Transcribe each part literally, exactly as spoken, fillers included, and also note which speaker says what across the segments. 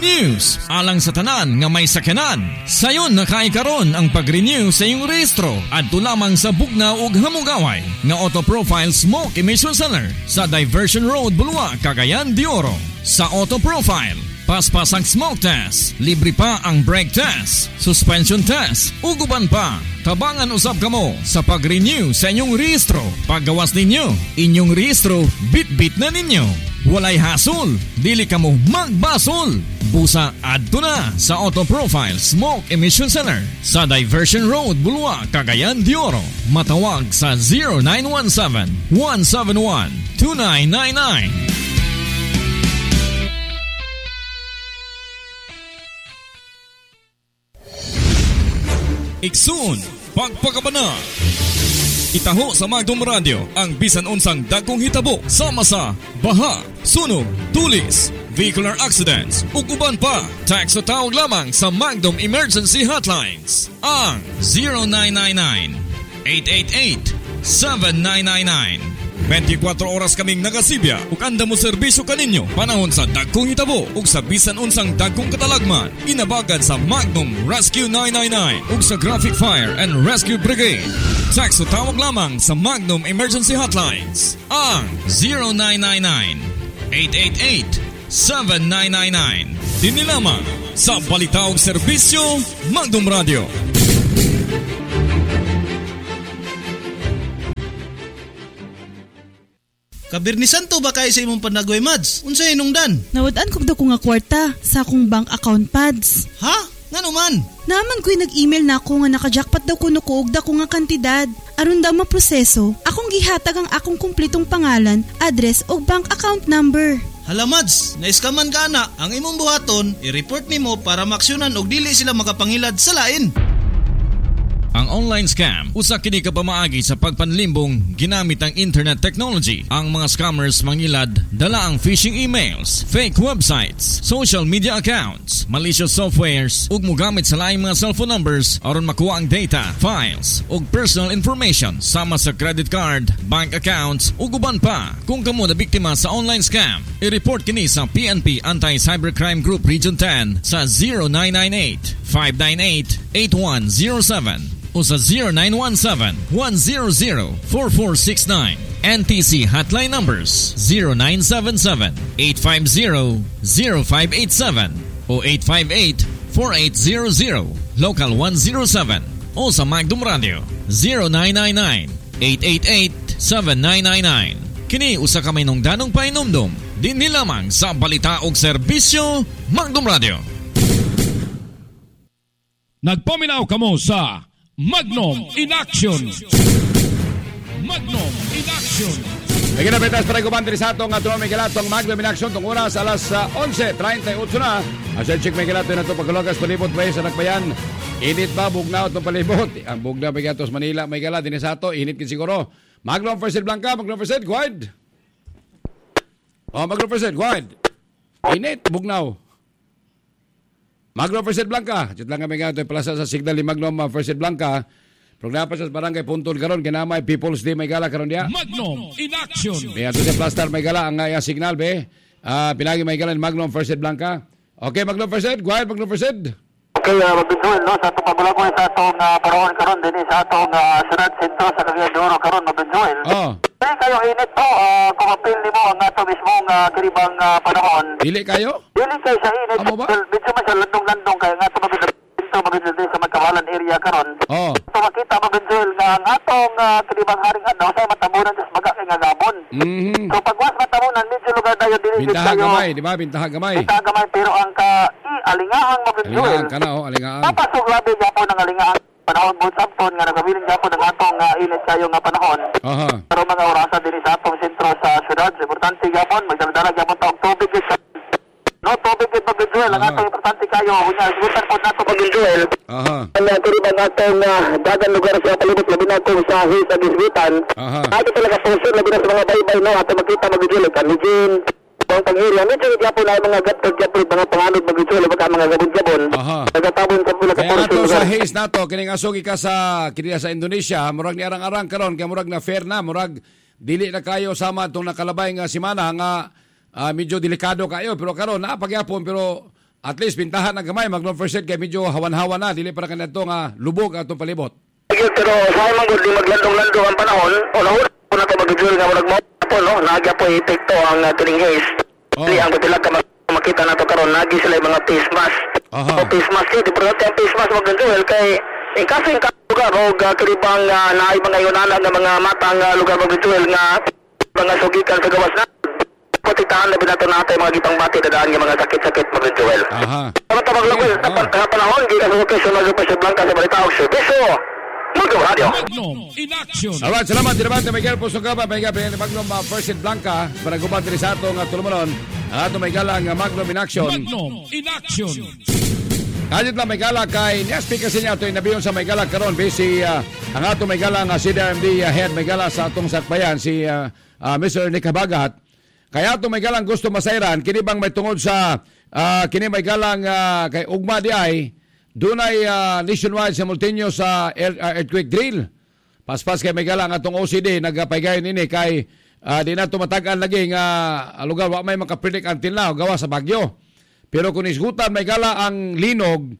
Speaker 1: news alang sa tanan nga may sakyanan. Sayon nakaikaron ang pag-renew sa iyong rehistro adto lamang sa Bugnaw ug Hamugaway nga Auto Profile Smoke Emission Center sa Diversion Road, Bulua, Cagayan de Oro. Sa Auto Profile, paspas ang smoke test, libre pa ang brake test, suspension test, uguban pa. Tabangan usab kamo sa pag-renew sa inyong rehistro. Paggawas ninyo, inyong rehistro bit-bit na ninyo. Walay hasol, dili kamo magbasol. Busa adto na sa Auto Profile Smoke Emission Center sa Diversion Road, Bulua, Cagayan de Oro. Matawag sa zero nine one seven, one seven one, two nine nine nine. Iksun, pagpakabana. Itaho sa Magdom Radio ang bisan unsang dagkong hitabo sama sa baha, sunog, tulis, vehicular accidents, ug uban pa. Text o tawag lamang sa Magdom Emergency Hotlines ang zero nine nine nine, eight eight eight, seven nine nine nine. twenty-four oras kaming nagasibya ug anda mo serbisyo kaninyo panahon sa dagkong hitabo ug sa bisan unsang dagkong katalagman. Inabagan sa Magnum Rescue nine nine nine ug sa Graphic Fire and Rescue Brigade. Text o tawag lamang sa Magnum Emergency Hotlines ang zero nine nine nine, eight eight eight, seven nine nine nine. Dini lamang sa balita ug serbisyo Magnum Radio.
Speaker 2: Kabirnisan to ba kayo sa imong panagway, Mads? Unsay inungdan?
Speaker 3: Nawad-an ko daw ko nga kwarta sa akong bank account, Pads.
Speaker 2: Ha? Nga naman?
Speaker 3: Naman ko'y nag-email na ako nga nakajackpot daw ko nukuog da ko nga kantidad. Aron daw maproseso, akong gihatag ang akong kumplitong pangalan, address o bank account number.
Speaker 2: Hala, Mads, naiskaman ka na. Ang imong buhaton, i-report nimo para maksyonan og dili sila makapangilad sa lain.
Speaker 1: Ang online scam, usa kini ka pamaagi sa pagpanlimbong ginamit ang internet technology. Ang mga scammers mangilad dala ang phishing emails, fake websites, social media accounts, malicious softwares ug mogamit sa laing mga cellphone numbers aron makuha ang data, files ug personal information sama sa credit card, bank accounts ug uban pa. Kung kamo na biktima sa online scam, i-report kini sa P N P Anti-Cybercrime Group Region ten sa zero nine nine eight, five nine eight, eight one zero seven o sa zero nine one seven, one zero zero, four four six nine. N T C hotline numbers zero nine seven seven, eight five zero, zero five eight seven o eight five eight, four eight zero zero. Local one zero seven o sa Magdom Radio zero nine nine nine, eight eight eight, seven nine nine nine. Kini usa ka may nungdanong painumdum dinhi lamang sa balita ug serbisyo Magdom Radio.
Speaker 4: Nagpaminaw kamo sa Magnum in Action. Magnum in Action.
Speaker 5: May ginapitas para ikuban diri sa atong atong may kilatong Magnum in Action tong oras alas eleven thirty-eight na. Asa check may kilato na to pagkalogas palibot ba sa Nakbayan. Init ba bugnaw tong palibot. Ang bugnaw may gatos Manila may gala dinhi sa ato init kin siguro. Magnum First Aid Blanca, Magnum First Aid Guide. Oh, Magnum First Aid Guide. Init bugnaw. Magnum First Aid Blanca. Chit lang kami nga ito palasa sa signal ni Magnum First Aid Blanca. Programa sa barangay Puntol karon kinamay People's Day may gala karon dia.
Speaker 4: Magnum in Action.
Speaker 5: May ato sa plaster may gala ang uh, signal be. Ah, uh, pinagi may gala ni Magnum First Aid Blanca. Okay, Magnum First Aid. Go ahead, Magnum First Aid.
Speaker 6: Okay, uh, Mabinduel, no? Sa itong pabulagoy sa itong uh, parawan karon din sa itong uh, Sunod Sentro sa Cagayan de Oro karon, Mabinduel.
Speaker 5: Oh.
Speaker 6: Dili kayo init po, uh, kung apil ni mo ang ato mismong uh, karibang uh, panahon.
Speaker 5: Dili kayo?
Speaker 6: Dili kayo sa init.
Speaker 5: Amo ba?
Speaker 6: Medyo man siya landong-landong kaya nga ito Mabinduel, Mabinduel sa Magkawalan area karon.
Speaker 5: Oh.
Speaker 6: Ito makita, Mabinduel, na ang atong uh, karibang haring ano, sa matabunan sa baga kay nga gabon.
Speaker 5: Mm-hmm.
Speaker 6: So pagwas matabunan, medyo lugar tayo dili
Speaker 5: Bintaha gamay, di ba? Bintaha gamay.
Speaker 6: Bintaha gamay, pero ang ka alingahang Mabinduel.
Speaker 5: Alingahan ka na, oh, alingahan.
Speaker 6: Papasok labi niya po ng alingahang panahon po sa Sapton nga nagabiling niya po ng atong uh, init kayo nga panahon.
Speaker 5: Aha.
Speaker 6: Pero mga orasa din sa atong sentro sa syudad. Importante gapon, magdala gapon taong tubig. No, tubig ito Mabinduel. Ang atong importante kayo. Hunya, sigutan po nato Mabinduel.
Speaker 5: Aha.
Speaker 6: Ang naturiban atong uh, dagang lugar sa palibot, labi na itong sa his sa gisgitan.
Speaker 5: Aha.
Speaker 6: Ato talaga function, labi na sa mga baybay, no? Ato makita Mabinduel. Kanijin, ang pang-area. Medyo po na mga gatod-gatod, mga panganod Mabinduel, baka mga gabon-gabon.
Speaker 5: Aha.
Speaker 6: Nagatabon sa pula
Speaker 5: Kaya nga to sa haze na to, kining asugi ka sa, kiniya sa Indonesia, murag ni arang-arang karon kaya murag na fair na, murag dili na kayo sama itong nakalabay nga simana nga uh, medyo delikado kayo, pero karon na pagyapon, pero at least pintahan ng gamay Magnom First Aid kay medyo hawan-hawan na dili para kanadto nga lubog atong palibot.
Speaker 6: Pero sa mga gud maglandong-landong ang panahon, o nahura ko na ito mag-drill nga murag mo po, no? Nagya po epekto ang uh, tuning haze.
Speaker 5: Oh.
Speaker 6: Hindi ang kutilag ka makita na ito karon nagi sila yung mga face mask.
Speaker 5: Aha.
Speaker 6: O face mask yun, di pero natin ang face mask mag-drill kay in kaso yung lugar o uh, karibang uh, naay mga yunana ng mga matang uh, lugar mag-drill nga mga sugikan sa gawas na protektahan na binato natin mga gitang bati dadaan ng mga sakit-sakit mag-drill.
Speaker 5: Aha.
Speaker 6: Tama-tama lang ko, sa panahon, di ka sa location mag-Pasyo Blanca sa Balita og Serviso. Magno Radio.
Speaker 4: Magnum in action.
Speaker 5: Alright, salamat din naman Miguel Pusugaba, Miguel Magnum uh, First Aid Blanca para gubat diri sa ato nga tulumanon ang ato may galang uh, Magnum in action.
Speaker 4: Magnum in action.
Speaker 5: Kajit lang may gala kay Nespi kasi niya ito inabiyon sa may gala karon busy uh, ang ato may galang uh, C D R M D uh, head may gala sa atong sakbayan si uh, uh, Mister Nick Habagat. Kaya ato may galang gusto masayran kini bang may tungod sa uh, kini may galang uh, kay ugma di ay dunay uh, nationwide simultaneous sa uh, earthquake drill. Paspas kay may galang atong O C D nagapaygayon ini kay uh, di na tumatagan lagi nga uh, lugar wa may makapredict until now gawa sa bagyo. Pero kung isgutan may gala ang linog,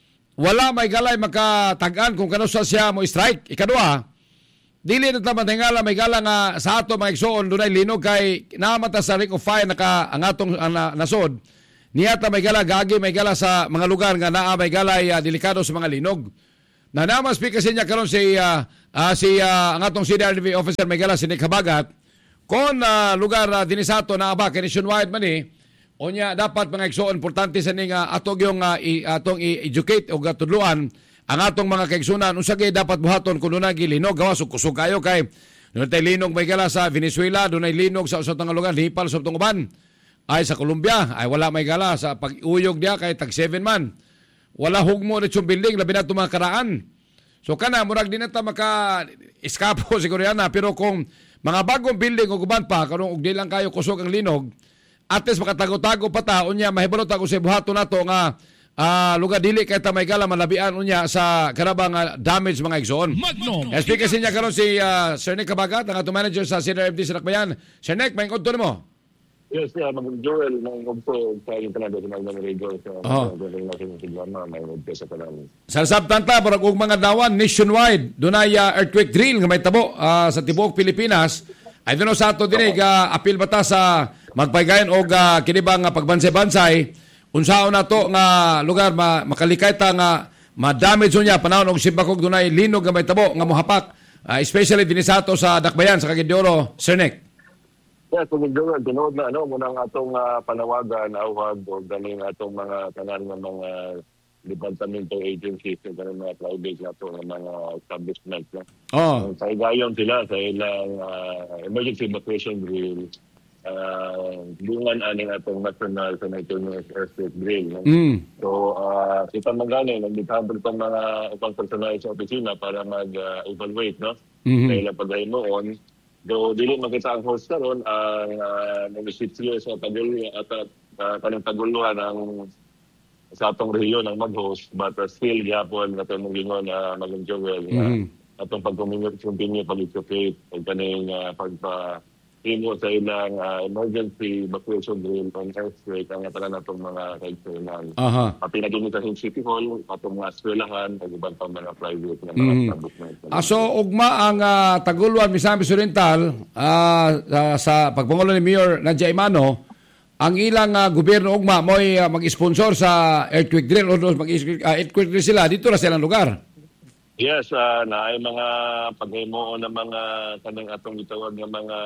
Speaker 5: wala may galay makatagan kung kano sa siya mo strike. Ikadua, dili na taman tingala may gala nga sa ato mga igsoon dunay linog kay namata sa ring of fire naka ang atong uh, na, nasod. Niyata may gala, gagi may gala sa mga lugar nga naa may galay uh, delikado sa mga linog. Na naman speak kasi niya karon si, uh, uh, si uh, ang atong C D R D officer may gala si Nick Habagat. Kung uh, lugar uh, dinisato na ba, nationwide man eh, o niya dapat mga igsoon, importante sa ning uh, atong yung uh, i, atong i-educate o gatudluan ang atong mga kaigsunan. Unsagay dapat buhaton kung doon linog, gawa kusog kayo kay doon tayo linog may gala sa Venezuela, doon ay linog sa usap ng lugar, hipal sa utong uban. Ay sa Colombia, ay wala may gala sa pag-uyog niya kay tag seven man. Wala hugmo na yung building, labi na ito mga karaan. So kana, murag din na ta maka-eskapo siguro yan na. Pero kung mga bagong building o guban pa, kung di lang kayo kusog ang linog, at least makatago-tago pa ta, unya, mahibalot ako sa buhato na to nga uh, lugar dili kay ta may gala, malabian unya sa karabang uh, damage mga igsoon.
Speaker 4: Magnum.
Speaker 5: S P kasi niya karon si uh, Sir Nick Habagat, ang atong manager sa C D R F D sa Nakbayan. Sir Nick, may konto mo?
Speaker 7: Yes, yeah, mag-Joel, may ngumpo sa internet sa Magnum Radio. So,
Speaker 5: oh.
Speaker 7: may ngumpo sa kanan.
Speaker 5: Sa sabtanta, barag og mga dawan, nationwide, dunay uh, earthquake drill nga may tabo uh, sa tibuok Pilipinas. Ay doon sa ato dinig, uh, apil bata sa magpaygayon o uh, kinibang uh, pagbansay-bansay, unsaon na to nga lugar ma, makalikay ta nga ma-damage niya panahon og simbakog dunay linog nga may tabo nga mohapak, uh, especially din sa ato sa Dakbayan, sa Cagayan, Sir Nick.
Speaker 7: Yes, kung doon, tinood na, ano, muna ang atong uh, panawagan, awag, o galing atong mga kanan ng mga departamento agencies, o galing mga private na ito, ng mga establishments. No?
Speaker 5: Oh.
Speaker 7: Sa igayon sila, sa ilang uh, emergency evacuation drill, uh, dungan aning atong national simultaneous earthquake drill. No?
Speaker 5: Mm.
Speaker 7: So, uh, kita magaling, nagditahan po itong mga upang personal sa opisina para mag-evaluate, uh, no?
Speaker 5: Mm-hmm.
Speaker 7: Sa ilang pagkainoon. Do dili makita ang host karon ang uh, munisipyo sa Taguluan at uh, kanang Taguluan ang sa atong rehiyon ang mag-host, but uh, still gyapon nato mong gingon na uh, mag-Joel uh, atong pag-continue pag-educate ug kaning uh, pagpa imo sa ilang uh, emergency evacuation drill on earthquake ang tanan natong mga kaigsunan.
Speaker 5: Aha.
Speaker 7: At pinagini sa City Hall, atong mga eskwelahan, ug iban pang mga private na mga
Speaker 5: Mm.
Speaker 7: establishment.
Speaker 5: Ah, so ugma ang uh, Taguluan, Misamis Oriental, uh, uh, sa pagpangulo ni Mayor Nadia Imano, ang ilang uh, gobyerno ugma mo'y uh, mag-sponsor sa earthquake drill o mag-earthquake drill sila dito na silang lugar.
Speaker 7: Yes, uh, na ay mga paghimuon ng mga kanang atong gitawag ng mga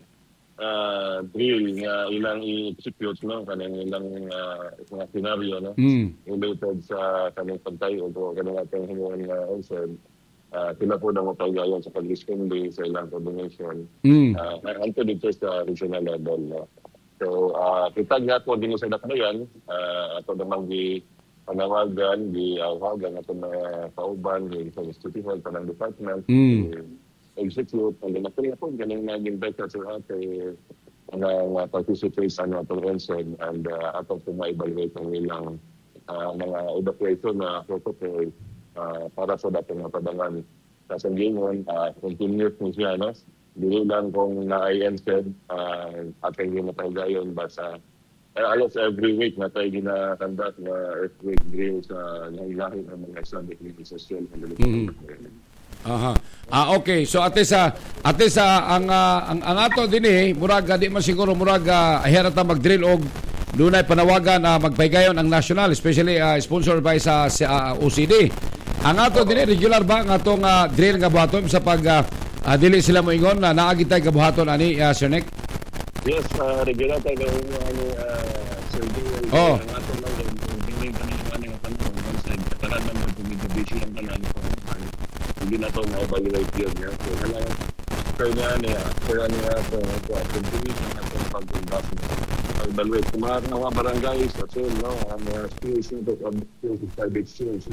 Speaker 7: uh, drill nga ilang i-execute, no, kanang ilang uh, mga scenario, no,
Speaker 5: Mm.
Speaker 7: related sa kanang pagtayo o kanang atong himuon nga also. Uh, sila po na mapagayon sa pag-responde sa ilang coordination.
Speaker 5: Mm.
Speaker 7: Uh, anto dito sa regional level, no. So, uh, kita nga po din sa Dakbayan, uh, ato namang gi panawagan, gi awagan ato mga kauban, gi sa City Hall, panang department,
Speaker 5: Mm.
Speaker 7: execute, and then ako rin po, galing nag-invite sa ate, mga participate sa ano atong Onsod, and uh, atong po ma-evaluate ang ilang uh, mga evacuation na protocol uh, para sa dating mga padangan. Sa gingon, uh, continuous mo siya, no? Dili lang kung na-I N said, uh, ating yung matagayon ba sa Eh, alos every week na tayo ginakandak na earthquake drill sa lahi-lahi ng mga Islamic Organization.
Speaker 5: Mm. Aha. Ah okay. So ate sa ate sa ang uh, ang, ang ato dinhi murag di man siguro murag uh, ahira ta mag-drill og dunay panawagan na uh, magpaygayon ang national, especially uh, sponsored by sa, sa uh, O C D. Ang ato dinhi regular ba ang atong uh, drill nga buhaton sa pag uh, uh, dili sila moingon na naagi tay gabuhaton ani uh, Sir Nick?
Speaker 7: Yes, uh, regular tayo gawin mo ano, uh, survey.
Speaker 5: Oh.
Speaker 7: Ang ato lang, hindi ka na yung ano yung panahon. One side, kataran naman, kumigabisi lang ka na ano. Hindi na ito na-evaluate yun. Yeah? So, halang, after niya, niya, after niya ito, ito, continue na ito pag-conduct. Evaluate. Kung mga mga barangay, sa so, no, ang mga schools, ito, ang schools, private schools,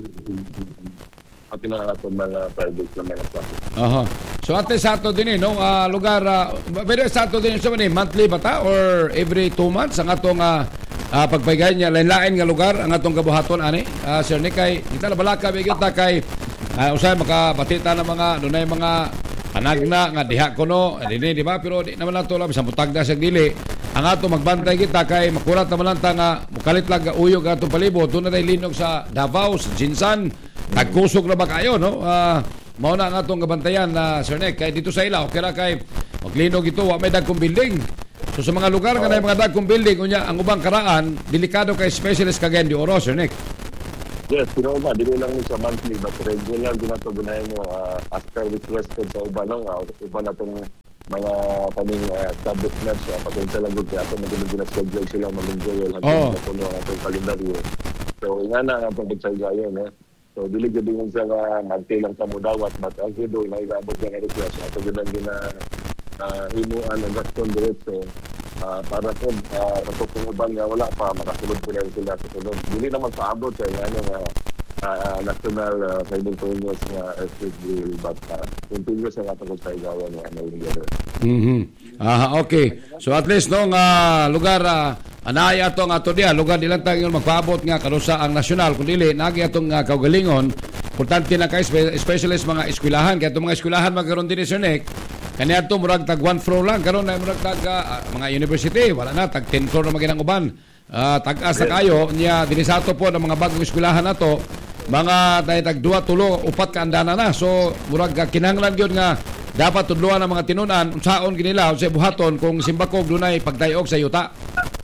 Speaker 7: at ito mga private na mga classes.
Speaker 5: Aha. So ate sa ato din eh, no? Uh, lugar, uh, pero sa ato din, so man monthly ba ta? Or every two months ang atong uh, uh, pagpaygayan niya, lain-lain nga lugar, ang atong kabuhaton, ani? Uh, Sir Nick, kay, kita na balaka, bigyan ta kay, uh, usay, makabatita ng mga, dunay mga anagna, nga diha ko no, dini, di ba? Pero di naman nato lang, isang butag na sa dili. Ang ato magbantay kita kay makulat naman lang ta nga, mukalit lang uyog atong palibot, doon na tayo linog sa Davao, sa Jinsan, nagkusog na ba kayo, no? Uh, mao na ang atong gabantayan na uh, Sir Nick, kay dito sa ilaw, kaya kay maglinog ito, wa may dagkong building. So sa mga lugar nga na mga dagkong building, unya, ang ubang karaan, delikado kay specialist kagayan di oro, Sir Nick.
Speaker 7: Yes, pero ba, dito lang sa monthly, but regular din nato gunahin mo uh, after requested sa uban, no? Uh, uban natong mga kaming uh, establishments, uh, patensya lang kaya ito mag-schedule sila mag-enjoy hanggang na puno ang atong kalendaryo. So, nga na ang atong pagsayayon, eh. So, dili gud din sa uh, magtilang tamudawat, but as you do, naigabot yung request. Ato gud ang gina uh, himuan ang gaston diretso uh, para po uh, katong uban nga wala pa, makasulod po lang sila sa sunod. Dili naman paabot sa ano nga uh, national uh, simultaneous nga earthquake drill, but uh, continuous ang atong pagsayawan nga na yung
Speaker 5: Mhm. Ah, okay. So at least no nga lugar uh, anay atong ato dia lugar dilang tang magpaabot nga karusa ang nasyonal kun dili nagi atong uh, kaugalingon importante na kay specialist mga eskwelahan kay atong mga eskwelahan magkaron dinhi Sir Nick kani ato murag tag one floor lang karon na murag tag uh, mga university wala na tag ten floor na maginang uban uh, tag-as na kayo niya dinhi sa ato po ng mga bagong eskwelahan nato mga tay tag duha tulo upat ka andana na so murag uh, kinahanglan gyud nga dapat tudluan ang mga tinunan unsaon ginila sa buhaton kung simbakog dunay pagtayog sa yuta.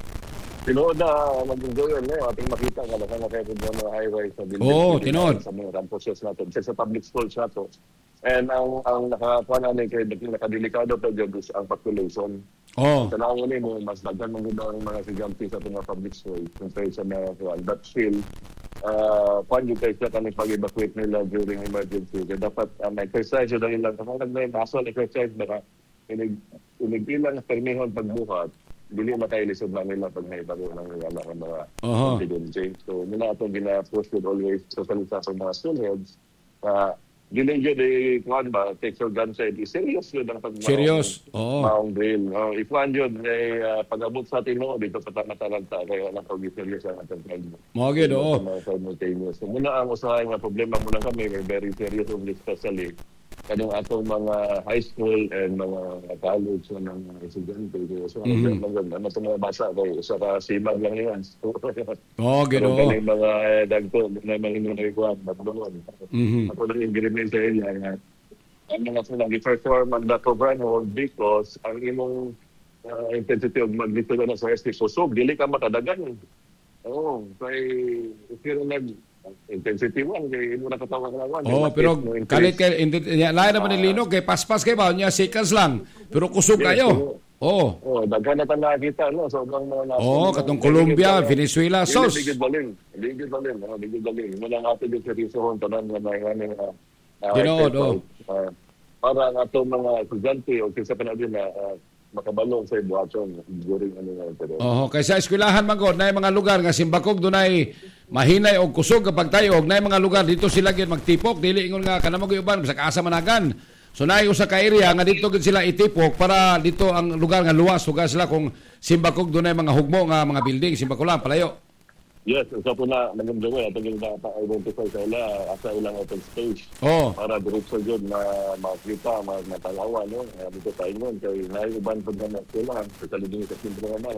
Speaker 7: Tinood na mag-enjoy no ating makita nga lang nga kay mga highway sa building.
Speaker 5: Oh, tinood
Speaker 7: sa mga campuses natin sa public schools nato. And ang ang nakakuha na kay nakadelikado pa jud ang population.
Speaker 5: Oh.
Speaker 7: Tanaw ni mo mas daghan man gud ang mga estudyante sa mga public schools compared sa mga kuan. But still uh, kung yung kayo kami pag-evacuate nila during emergency, kaya dapat um, exercise yun lang. Kapag nag-may muscle exercise, baka inigbilang na permihon pagbuhat, dili mataylisod na nila pag may bago ng mga mga emergency. So, muna itong gina-push with always sa salita sa mga students, uh, dili yun eh, kuhan ba, take your gun side, serious yun ang pag-
Speaker 5: serious, oo.
Speaker 7: Maong drill. Uh, if one yun, eh, uh, pag-abot sa atin mo, dito sa tanatalanta, kaya lang pag-serious ang ating friend mo.
Speaker 5: Mga oo.
Speaker 7: So, muna ang usahay nga problema muna kami, we're very serious on this, especially kanyung atong mga high school and mga college na mga estudyante. So, mm-hmm. ano itong mga basa ko, isa ka simag lang yan.
Speaker 5: Oo, gino.
Speaker 7: Pero kanyung mga eh, dagto, na mga inunay ko, matulungan. Ako lang yung grimil sa ila. Ang mga silang i-perform ang dato brand hold because ang imong uh, intensity of magnitude na sa S T kusog, dili ka makadagan. Oo, kay if you're nag intensity one, kay mo nakatawa ka naman.
Speaker 5: Oo, pero kalit kay, lahat naman uh, nilinog, kay paspas kayo ba, niya seconds lang, pero kusog yes, kayo. Oo.
Speaker 7: Oo, daghan na tayo nakikita, no? So, ang mga
Speaker 5: Oo, katong Colombia, Venezuela, sos.
Speaker 7: Bigid balin, bigid balin, bigid balin. Mula nga ito yung seryosohon, tanan nga mga nga
Speaker 5: Ginood, oo.
Speaker 7: Para nga itong mga estudyante o kinsa pa na din na makabalong sa buhaton during ano nga ito.
Speaker 5: Oo, kaysa eskwelahan man god na mga lugar nga simbakog dunay mahinay og kusog kapag tayo og nay mga lugar dito sila gyud magtipok dili ingon nga kanamo gyud uban sa kaasa managan. So nay usa ka area nga dito gyud sila itipok para dito ang lugar nga luwas lugar sila kung simbakog dunay mga hugmo nga mga building simbakog lang palayo.
Speaker 7: Yes, so po na naging gawin at naging na-identify sa ila asa ilang open space
Speaker 5: oh.
Speaker 7: para diretso yun na makita, matalawa, no? Dito tayo nun, kaya naiuban po naman sila, sa salibing sa simple naman,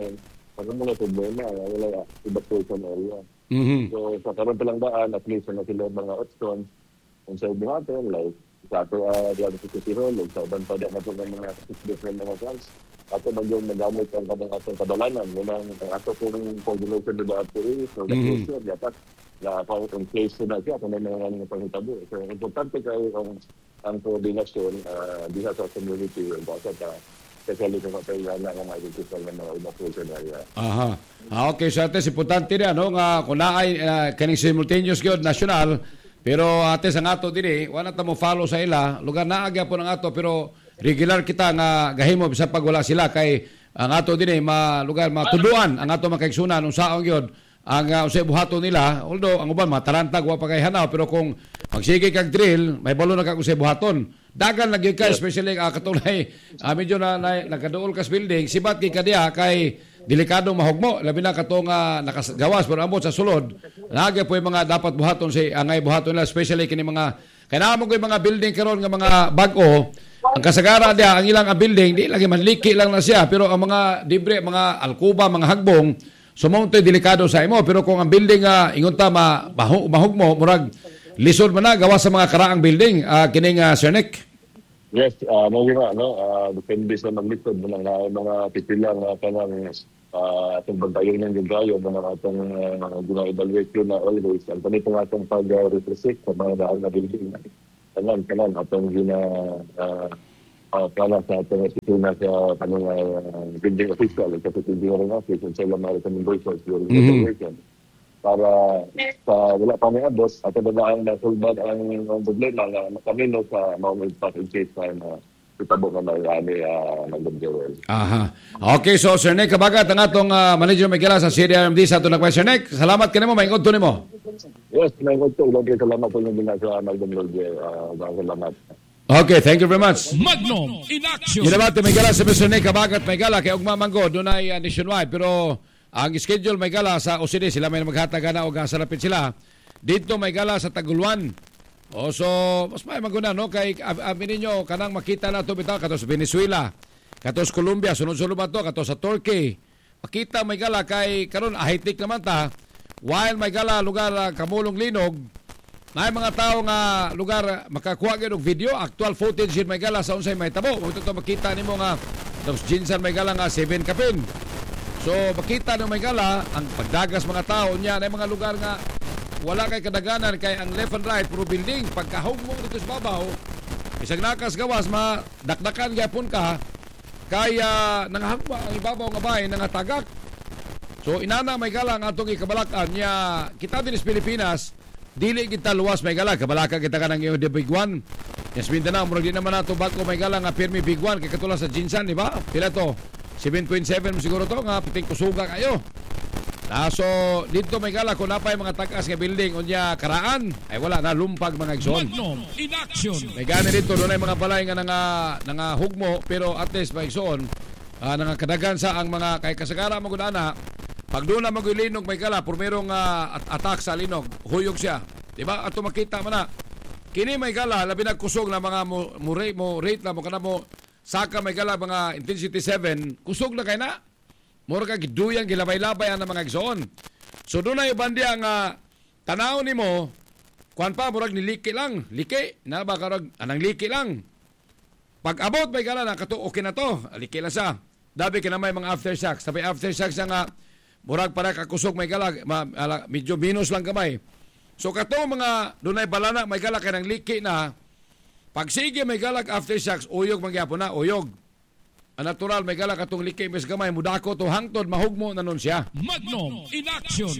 Speaker 7: Pag muna problema, wala evacuation area.
Speaker 5: Mhm.
Speaker 7: So, sa karoon pa lang daan, at least na sila mga options kung sa buhaton, like sa ato, uh, diyan sa City Hall, o sa uban pa diyan na po ng mga different mga plans. Ato mag yung nagamit ang kadang atong kadalanan. Muna ang ato po ng coordination na dapat po rin. So, the
Speaker 5: Mhm.
Speaker 7: closure, dapat na pa in place na siya kung may mga mga pangitabo. So, importante kayo ang ang coordination uh, diha sa community o basta sa especially kung kayo na ng mga identical ng mga evacuation area.
Speaker 5: Aha. Ah, okay, so ates importante na no nga kun naay uh, kaning simultaneous gyud national pero ates ang ato diri wala ta mo follow sa ila lugar naa agya po ng ato pero regular kita nga gahimo bisan pag wala sila kay ang ato diri ma lugar matuduan ang ato makaigsunan unsaon gyud ang uh, usay buhaton nila although ang uban matarantag wa pa kay hanaw pero kung magsige kag drill may balo na kag usay buhaton dagan lagi ka especially uh, katulay uh, medyo na, na nakaduol kas building sibat kay kadiya kay delikadong mahugmo labi na katong uh, nakagawas pero ambot sa sulod lagi po yung mga dapat buhaton si angay buhaton nila especially kini mga kay naamo ko yung mga building karon nga mga bag-o ang kasagara dia ang ilang uh, building di lagi man liki lang na siya pero ang mga dibre mga alkuba mga hagbong sumontoy delikado sa imo pero kung ang building uh, ingon ta ma mahugmo murag lisod man na gawa sa mga karaang building uh, kining uh, Sir Nick.
Speaker 7: Yes, uh, mo nga no, uh, depende sa maglitod mo lang na mga pipila nga kanang uh, atong bantayon ng gayo mga atong uh, gina-evaluate yun na always ang panito nga atong pag-represent sa mga daan na building kanan kanan atong gina uh, uh, plana sa atong isuna sa kanang uh, building official at sa building office sa mga recommendations during the evaluation para sa wala pa may abot at dadaan na sulbad ang problema na makamino sa mga impact in case na itabo na may uh, nag-dewell.
Speaker 5: Aha. Okay, so Sir Nick, kabagat ang atong uh, manager Miguel sa C D R M D sa atong nagpay. Sir Nick, salamat ka nimo, maingod to nimo.
Speaker 7: Yes, maingod to. Lagi salamat po yung ginagawa sa nag-dewell. Salamat.
Speaker 5: Okay, thank you very much.
Speaker 4: Magnum in action.
Speaker 5: Ginabati Miguel sa Mister Nick, kabagat Miguel kay ugma manggo dunay uh, nationwide pero ang schedule may gala sa O C D, sila may maghatag na o gasalapit sila. Dito may gala sa Taguluan. O so, mas may maguna, no? Kay, amin ninyo, kanang makita na ito bitaw, katos Venezuela, katos Colombia, sunod-sunod ba ito, katos sa Turkey. Makita may gala kay, karon ahitik naman ta, while may gala lugar uh, Kamulong Linog, na mga tao nga lugar makakuha ng video, actual footage yun may gala sa unsay may tabo. Ito ito makita nimo nga, tapos Jinsan may gala nga seven kapin. So, makita ng may gala, ang pagdagas mga tao niya, na mga lugar nga wala kay kadaganan, kay ang left and right, puro building. Pagkahog mo dito sa babaw, isang nakas gawas, madakdakan gyapon ka, kaya nangahagwa ang ibabaw nga bahay, nangatagak. So, inana may gala ang atong ikabalakan niya, kita din sa Pilipinas, dili kita luwas may gala, kabalakan kita ka ng iyong big one. Yes, Mindanao, murag di naman nato bago may gala nga pirmi big one, kay katulad sa Jinsan, di ba? Pila to? seven point seven siguro to nga piting kusuga kayo. Ah, so dito may gala kung napay mga tagas nga building unya karaan ay wala na lumpag mga igsoon.
Speaker 4: Magnum in action.
Speaker 5: May gani dito doon ay mga balay nga nga nga hugmo pero at least may igsoon uh, nga kadagan sa ang mga kay kasagara magudana pag doon na magulinog may gala pormerong uh, attack sa linog huyog siya. Di ba? Ato makita man na kini may gala labi na kusog na mga mo, mo rate mo rate na mo kana mo saka may gala mga intensity seven, kusog na kay na. Mura ka giduyang gilabay-labay ang mga igsoon. So doon na yung bandi ang uh, tanaw ni mo, kuhan pa, murag niliki lang. Liki, na ba karag, anang liki lang. Pag abot may gala na, kato, okay na to. Liki lang sa. Dabi ka na may mga aftershocks. Tapi aftershocks nga, murag para kakusog may gala, ma, ala, medyo minus lang kamay. So kato mga, doon na yung balana, may gala ka ng liki na, pag sige may galak aftershocks, uyog mangyapon na, uyog. Ang natural may galak atong likay mes gamay, mudako to hangtod, mahugmo na nun siya.
Speaker 4: Magnum in action.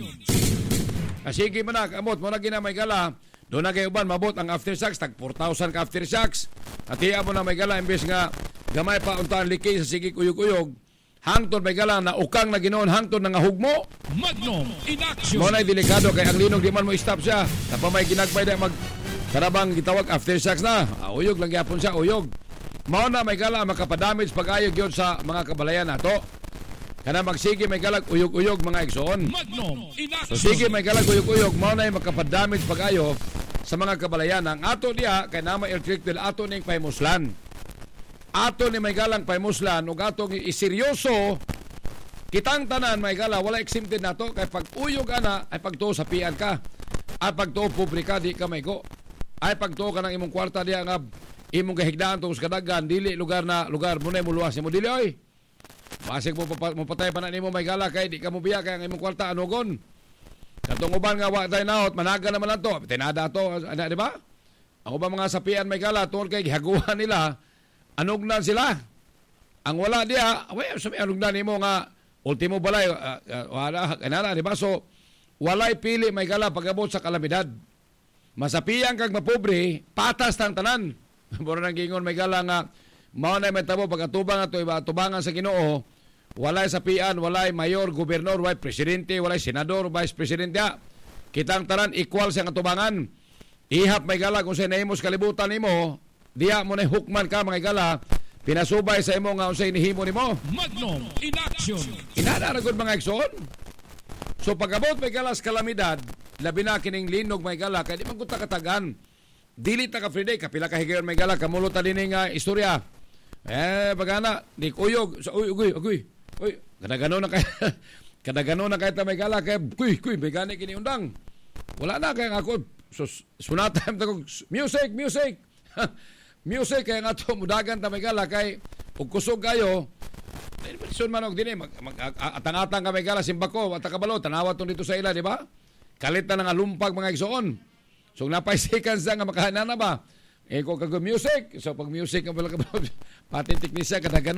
Speaker 5: Ah, sige man na, amot, mo na gina may gala, doon na kayo uban, mabot ang aftershocks, tag four thousand ka aftershocks. At iya mo na may gala, imbes nga, gamay pa untaan likay sa sige uyog-uyog, hangtod may gala na ukang na ginoon, hangtod na nga hugmo.
Speaker 4: Magnum in action.
Speaker 5: Mo na delikado, kay ang linog di man mo stop siya. Tapa may ginagbay na mag karabang gitawag aftershocks na. Ah, uyog lang yapon siya, uyog. Mao na may gala makapadamage pag-ayog yun sa mga kabalayan nato. Kana magsige may galag uyog-uyog mga igsoon.
Speaker 4: Magnum in action.
Speaker 5: So sige may galag uyog-uyog mao na makapadamage pag-ayo sa mga kabalayan. Ang ato diha kay nama electric bill ato ning paymuslan. Ato ni may galang paymuslan ug ato iseryoso Kitang tanan may gala wala exempted nato kay pag uyog ana ay pagtuo sa pian ka. Ay pagtuo publika di ka may go. Ay pagtuo ka ng imong kwarta diya nga imong gahigdaan tungod sa kadagan dili lugar na lugar mo na mo luwas mo dili oy. Basig mo, mo patay pa na nimo may gala kay di ka mo biya kay ang imong kwarta anugon. Katong uban nga wa tay naot managa naman lang to. Tinada to ana di ba? Ang ubang mga sapian may gala tungod kay gihaguan nila anugnan sila. Ang wala diya, way sabi anugnan nimo nga ultimo balay uh, uh, wala kanana di ba? So walay pili may gala pagabot sa kalamidad. Masapian kag mapobre, patas tang tanan. Mura nang gingon may gala nga mao na may tabo pagatubangan ato iba tubangan sa Ginoo. Walay sapian, walay mayor, gobernador, walay presidente, walay senador, vice presidente. Kitang tanan equal sa atubangan. Ihap may gala kung sa naimos kalibutan nimo, diya mo na hukman ka mga gala. Pinasubay sa imo nga unsay inihimo nimo.
Speaker 4: Magnum in action.
Speaker 5: Inana ra gud mga igsoon. So pagabot may gala sa kalamidad, labi na kining linog may gala kay di man gud ta katagan. Dili ta ka Friday kapila ka higayon may gala kamulot ta dinhi nga istorya. Eh bagana di kuyog sa uy uy uy. Uy, kada gano na kay kada gano na kay ta may gala kay kuy kuy may gani kini undang. Wala na kay ako so sunata ta ko music music. Music kay nga to mudagan ta may gala kay ug kusog kayo. Sun man og dinhi mag, mag atang-atang ka may gala simbako at kabalo tanawa to dito sa ila di ba? Kalit na nga lumpag mga igsoon. So napay seconds nga makahanan na ba? Eh ko kag music. So pag music ang pala ka pati teknisya kada